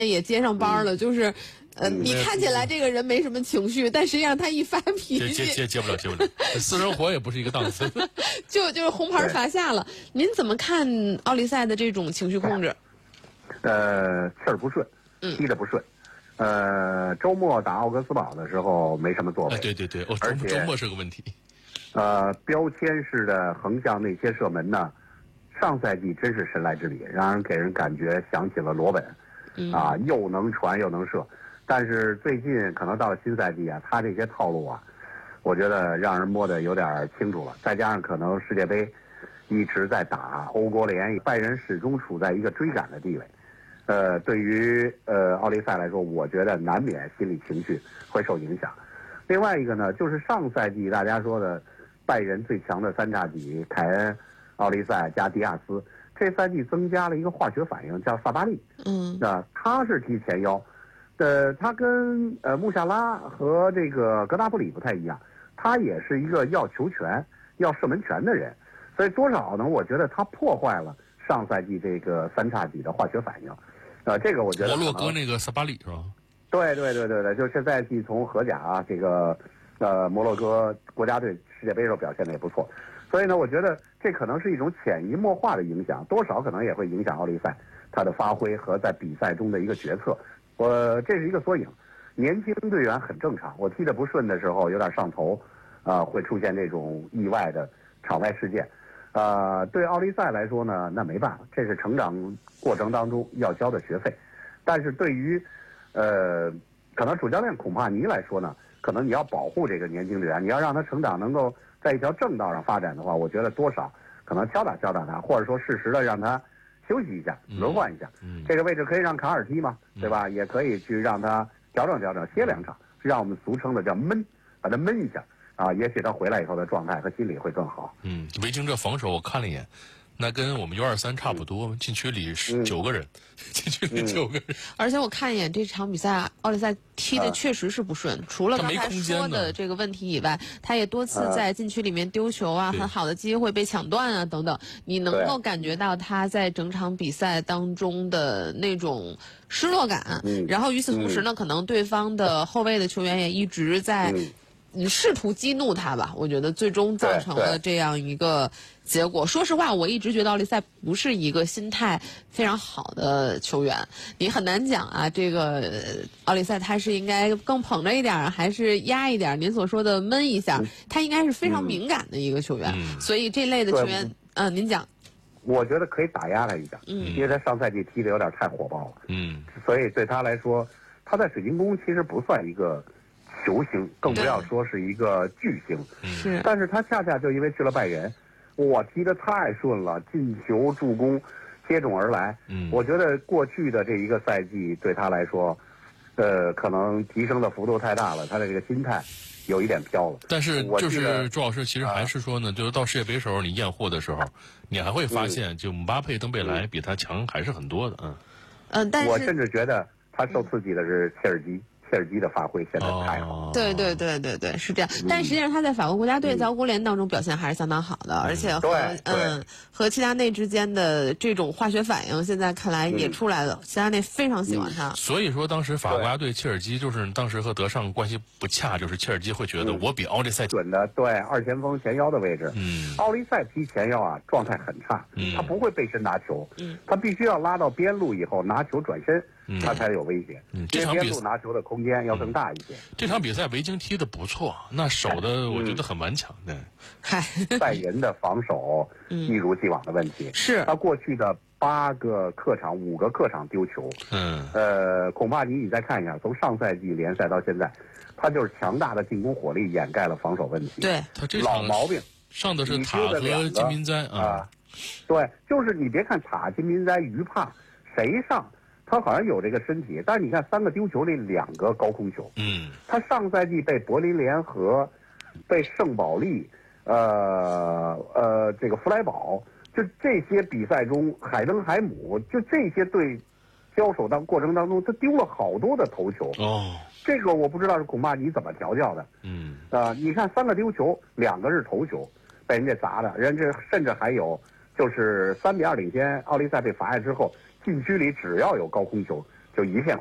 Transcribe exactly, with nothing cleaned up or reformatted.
也接上班了， 嗯、 就是，呃，你看起来这个人没什么情绪，但实际上他一发脾气， 接接接不了，接不了，私生活也不是一个档次， 就就是红牌罚下了。您怎么看奥利赛的这种情绪控制？ 呃，气儿不顺，踢得不顺。嗯、呃，周末打奥格斯堡的时候没什么作为。 哎、对对对，哦，周周末是个问题。 呃，标签式的横向内切射门呢，上赛季真是神来之笔，让人给人感觉想起了罗本， 嗯、 啊，又能传又能射。但是最近可能到了新赛季啊，他这些套路啊，我觉得让人摸得有点清楚了。再加上可能世界杯一直在打，欧国联，拜仁始终处在一个追赶的地位。呃，对于呃奥利赛来说，我觉得难免心理情绪会受影响。另外一个呢，就是上赛季大家说的拜仁最强的三叉戟凯恩、奥利赛加迪亚斯，这赛季增加了一个化学反应，叫萨巴利。 嗯， 啊，他是踢前腰，呃，他跟呃穆夏拉和这个格纳布里不太一样，他也是一个要球权、要射门权的人，所以多少呢？我觉得他破坏了上赛季这个三叉戟的化学反应。呃，这个我觉得摩洛哥那个萨巴里是吧？ 对对对对对，就是这赛季从荷甲啊，这个呃摩洛哥国家队世界杯时候表现的也不错，所以呢，我觉得这可能是一种潜移默化的影响，多少可能也会影响奥利赛他的发挥和在比赛中的一个决策。我这是一个缩影，年轻队员很正常，我踢得不顺的时候有点上头，啊、呃，会出现这种意外的场外事件。呃，对奥利赛来说呢，那没办法，这是成长过程当中要交的学费。但是对于，呃，可能主教练孔帕尼来说呢，可能你要保护这个年轻队员，你要让他成长能够在一条正道上发展的话，我觉得多少可能敲打敲打他，或者说适时的让他休息一下，轮换一下。嗯，这个位置可以让卡尔踢嘛，对吧？嗯、也可以去让他调整调整，歇两场，让我们俗称的叫闷，把他闷一下。啊，也许他回来以后的状态和心理会更好。 嗯，维京这防守我看了一眼，那跟我们 U 二三差不多，嗯、禁区里是九个人，嗯、禁区里九个人。 而且我看一眼这场比赛，奥利赛踢的确实是不顺，啊、除了刚才说的这个问题以外，他也多次在禁区里面丢球啊，很好的机会被抢断啊等等。你能够感觉到他在整场比赛当中的那种失落感。嗯、然后与此同时呢，嗯、可能对方的后卫的球员也一直在。嗯你试图激怒他吧，我觉得最终造成了这样一个结果。说实话，我一直觉得奥利赛不是一个心态非常好的球员，你很难讲啊。这个奥利赛他是应该更捧着一点，还是压一点？您所说的闷一下，他应该是非常敏感的一个球员，嗯、所以这类的球员，嗯、呃，您讲。 我觉得可以打压他一下，嗯，因为他上赛季踢的有点太火爆了，嗯，所以对他来说，他在水晶宫其实不算一个球星，更不要说是一个巨星。 是， 但是他恰恰就因为去了拜仁，哇，踢得太顺了，进球、助攻接踵而来。嗯，我觉得过去的这一个赛季对他来说，呃，可能提升的幅度太大了，他的这个心态有一点飘了。 但是就是朱老师，其实还是说呢，啊、就是到世界杯时候你验货的时候，你还会发现，就姆巴佩、登贝莱比他强还是很多的。嗯， 嗯，但是我甚至觉得他受刺激的是切尔基。切尔基的发挥现在太好， 哦、 对对对对对，是这样。嗯、但实际上他在法国国家队在欧国联当中表现还是相当好的，嗯、而且和嗯和齐达内之间的这种化学反应，现在看来也出来了。齐达内非常喜欢他， 嗯、所以说当时法国国家队切尔基就是当时和德尚关系不恰，就是切尔基会觉得我比奥利赛准的，对二前锋前腰的位置。嗯，奥利赛踢前腰啊，状态很差，嗯、他不会背身拿球，嗯，他必须要拉到边路以后拿球转身。嗯、他才有威胁， 嗯，这场比赛拿球的空间要更大一些。 嗯、这场比赛维京踢得不错，那守的我觉得很顽强的。 嗨、 嗯，拜仁的防守一如既往的问题， 是他过去的八个客场五个客场丢球，嗯，呃，恐怕你你再看一下，从上赛季联赛到现在，他就是强大的进攻火力掩盖了防守问题。 对， 他这老毛病上的是塔和金民哉啊， 对，就是你别看塔、金民哉、于帕谁上。他好像有这个身体，但是你看三个丢球里两个高空球，嗯，他上赛季被柏林联合、被圣保利、呃呃这个弗莱堡，就这些比赛中，海登海姆就这些队交手当过程当中，他丢了好多的头球。哦，这个我不知道是恐怕你怎么调教的，嗯啊、呃，你看三个丢球，两个是头球，被人家砸的，人家甚至还有就是三比二领先，奥利赛被罚下之后。禁区里只要有高空球，就就一片。